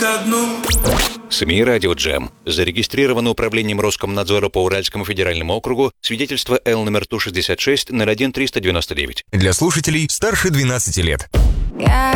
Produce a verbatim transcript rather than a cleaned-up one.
одну. СМИ «Радио Джем». Зарегистрировано управлением Роскомнадзора по Уральскому федеральному округу свидетельство Л номер Ту шестьдесят шесть ноль один триста девяносто девять. Для слушателей старше двенадцати лет. Я